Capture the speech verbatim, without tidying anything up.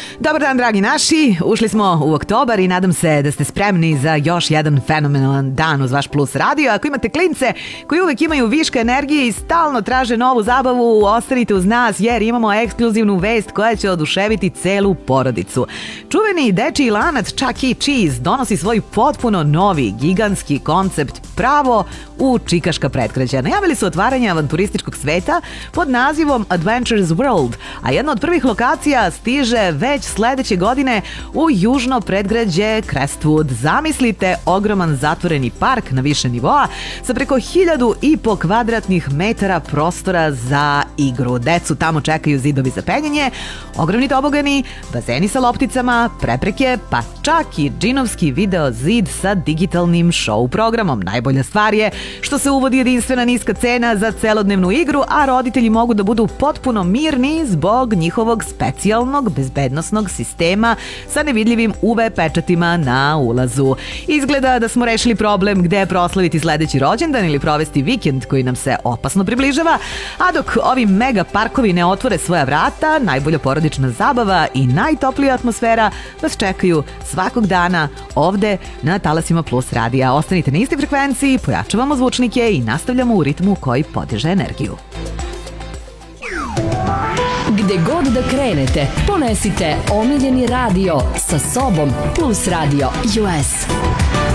Dobar dan, dragi naši, ušli smo u oktobar i nadam se da ste spremni za još jedan fenomenalan dan uz vaš Plus radio. Ako imate klince koji uvek imaju viška energije i stalno traže novu zabavu, ostanite uz nas jer imamo ekskluzivnu vest koja će oduševiti celu porodicu. Čuveni dečiji lanac Chuck E. Cheese donosi svoj potpuno novi, gigantski koncept pravo u čikaška pretgrađa. Najavili su otvaranje avanturističkog sveta pod nazivom Adventures World, a jedna od prvih lokacija stiže već sledeće godine u južno predgrađe Crestwood. Zamislite ogroman zatvoreni park na više nivoa sa preko hiljadu i po kvadratnih metara prostora za igru. Decu tamo čekaju zidovi za penjanje, ogromni tobogani, bazeni sa lopticama, prepreke, pa čak i džinovski video zid sa digitalnim show programom. Najbolja stvar je što se uvodi jedinstvena niska cena za celodnevnu igru, a roditelji mogu da budu potpuno mirni zbog njihovog specijalnog bezbednosnog sistema sa nevidljivim U V pečatima na ulazu. Izgleda da smo rešili problem gde proslaviti sledeći rođendan ili provesti vikend koji nam se opasno približava, a dok ovi mega parkovi ne otvore svoja vrata, najbolja porodična zabava i najtoplija atmosfera vas čekaju svakog dana ovde na talasima Plus radija. Ostanite na istoj frekvenciji, pojačavamo zvučnike i nastavljamo u ritmu koji podiže energiju. Gde god da krenete, ponesite omiljeni radio sa sobom. Plus Radio U S.